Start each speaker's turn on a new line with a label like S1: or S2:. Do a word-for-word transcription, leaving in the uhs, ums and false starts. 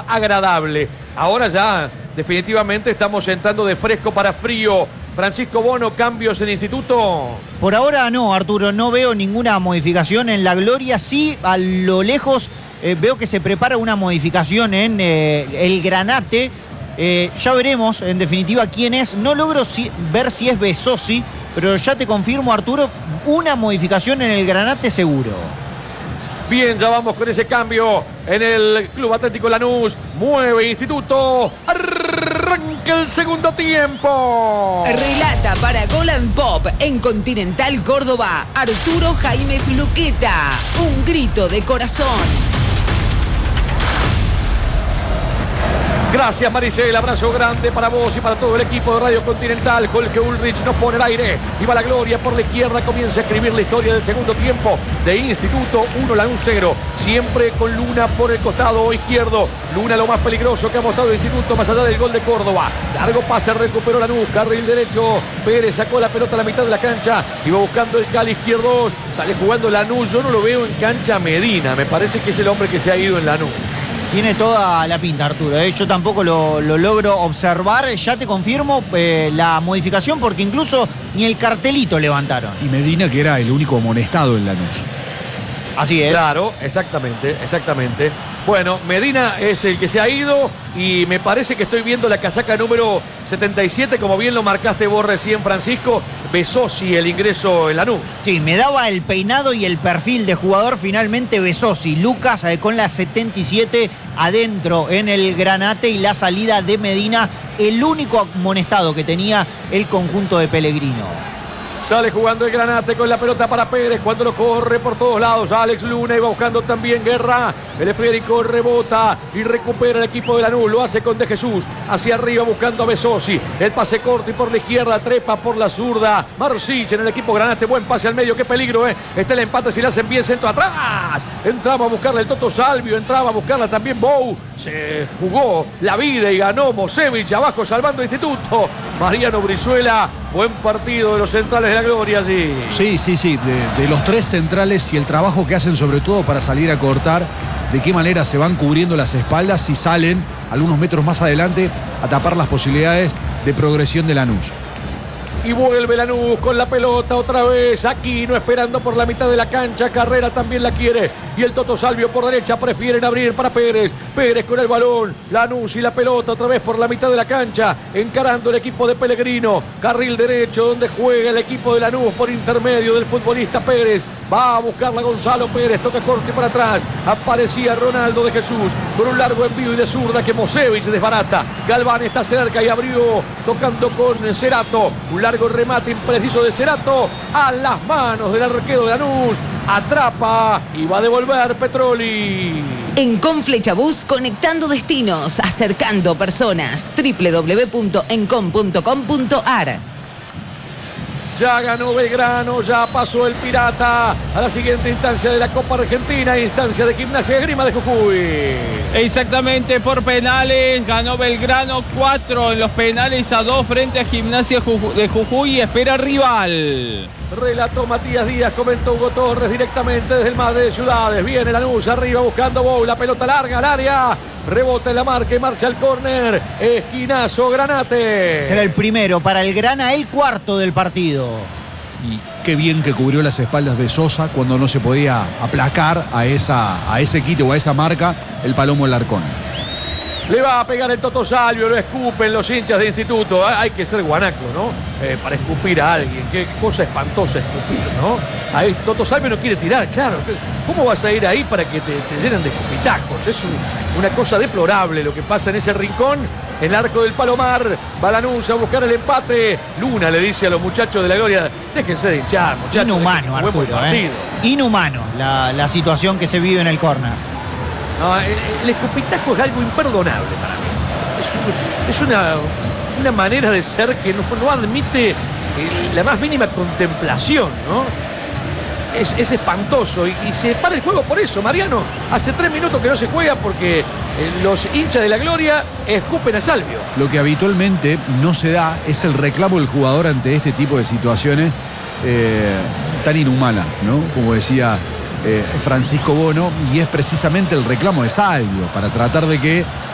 S1: agradable. Ahora ya definitivamente estamos entrando de fresco para frío. Francisco Bono, cambios en Instituto.
S2: Por ahora no, Arturo, no veo ninguna modificación en la Gloria. Sí, a lo lejos eh, veo que se prepara una modificación en eh, el Granate. Eh, ya veremos, en definitiva, quién es. No logro si, ver si es Besosi, pero ya te confirmo, Arturo, una modificación en el Granate seguro.
S1: Bien, ya vamos con ese cambio en el Club Atlético Lanús. Mueve Instituto. Arranca el segundo tiempo.
S3: Relata para Gol and Pop en Continental Córdoba, Arturo Jaimes Luqueta. Un grito de corazón.
S1: Gracias, Maricel, abrazo grande para vos y para todo el equipo de Radio Continental. Jorge Ulrich nos pone el aire y va la Gloria por la izquierda, comienza a escribir la historia del segundo tiempo de Instituto. Uno, Lanús cero, siempre con Luna por el costado izquierdo. Luna lo más peligroso que ha mostrado el Instituto más allá del gol de Córdoba. Largo pase, recuperó Lanús, carril derecho, Pérez sacó la pelota a la mitad de la cancha y va buscando el Cali izquierdo, sale jugando Lanús. Yo no lo veo en cancha Medina, me parece que es el hombre que se ha ido en Lanús.
S2: Tiene toda la pinta, Arturo, ¿eh? Yo tampoco lo, lo logro observar. Ya te confirmo eh, la modificación porque incluso ni el cartelito levantaron.
S4: Y Medina, que era el único amonestado en Lanús.
S2: Así es.
S1: Claro, exactamente, exactamente. Bueno, Medina es el que se ha ido y me parece que estoy viendo la casaca número setenta y siete, como bien lo marcaste vos recién, Francisco. Besosi el ingreso en Lanús.
S2: Sí, me daba el peinado y el perfil de jugador finalmente Besosi. Lucas eh, con la setenta y siete adentro en el Granate y la salida de Medina, el único amonestado que tenía el conjunto de Pellegrino.
S1: Sale jugando el Granate con la pelota para Pérez cuando lo corre por todos lados. Alex Luna iba buscando también Guerra. El esférico rebota y recupera el equipo de Lanús. Lo hace con De Jesús. Hacia arriba buscando a Besosi. El pase corto y por la izquierda trepa por la zurda. Marcich en el equipo Granate. Buen pase al medio. Qué peligro, ¿eh? Está el empate si le hacen bien centro atrás. Entraba a buscarle el Toto Salvio. Entraba a buscarla también Bou. Se jugó la vida y ganó Mosevich abajo salvando el Instituto. Mariano Brizuela. Buen partido de los centrales de la Gloria allí.
S4: Sí, sí, sí. De, de los tres centrales y el trabajo que hacen sobre todo para salir a cortar, de qué manera se van cubriendo las espaldas y salen algunos metros más adelante a tapar las posibilidades de progresión de Lanús.
S1: Y vuelve Lanús con la pelota otra vez. Aquino esperando por la mitad de la cancha. Carrera también la quiere. Y el Toto Salvio por derecha prefieren abrir para Pérez. Pérez con el balón. Lanús y la pelota otra vez por la mitad de la cancha. Encarando el equipo de Pellegrino. Carril derecho donde juega el equipo de Lanús por intermedio del futbolista Pérez. Va a buscarla Gonzalo Pérez, toca corto y para atrás. Aparecía Ronaldo de Jesús con un largo envío y de zurda que Mosevich desbarata. Galván está cerca y abrió tocando con Cerato. Un largo remate impreciso de Cerato a las manos del arquero de Lanús. Atrapa y va a devolver Petroli.
S3: En Conflechabús, conectando destinos, acercando personas. doble u doble u doble u punto encom punto com punto ar.
S1: Ya ganó Belgrano, ya pasó el Pirata a la siguiente instancia de la Copa Argentina, instancia de Gimnasia Esgrima de Jujuy.
S5: Exactamente, por penales, ganó Belgrano cuatro en los penales a dos frente a Gimnasia de Jujuy y espera rival.
S1: Relató Matías Díaz, comentó Hugo Torres directamente desde el Madre de Ciudades. Viene Lanús arriba buscando Bou, la pelota larga al área. Rebota en la marca y marcha al córner. Esquinazo Granate.
S2: Será el primero para el Grana, el cuarto del partido.
S4: Y qué bien que cubrió las espaldas de Sosa cuando no se podía aplacar a, esa, a ese quite o a esa marca el Palomo Larcón.
S1: Le va a pegar el Toto Salvio, lo escupen los hinchas de Instituto. Hay que ser guanaco, ¿no? Eh, para escupir a alguien. Qué cosa espantosa escupir, ¿no? Ahí Toto Salvio no quiere tirar, claro. ¿Cómo vas a ir ahí para que te, te llenen de escupitajos? Es un, una cosa deplorable lo que pasa en ese rincón. En el arco del Palomar, va Lanús a buscar el empate. Luna le dice a los muchachos de la Gloria, déjense de hinchar, muchachos.
S2: Inhumano, Arturo, ¿eh? Inhumano la, la situación que se vive en el córner.
S1: No, el, el escupitajo es algo imperdonable para mí. Es, un, es una, una manera de ser que no, no admite el, la más mínima contemplación, ¿no? Es, es espantoso y, y se para el juego por eso, Mariano. Hace tres minutos que no se juega porque eh, los hinchas de la Gloria escupen a Salvio.
S4: Lo que habitualmente no se da es el reclamo del jugador ante este tipo de situaciones eh, tan inhumanas, ¿no? Como decía Eh, Francisco Bono, y es precisamente el reclamo de Salvio para tratar de que